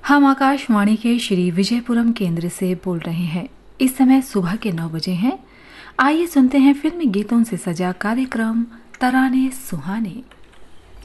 हम आकाशवाणी के श्री विजयपुरम केंद्र से बोल रहे हैं। इस समय सुबह के 9 बजे हैं। आइए सुनते हैं फिल्मी गीतों से सजा कार्यक्रम तराने सुहाने।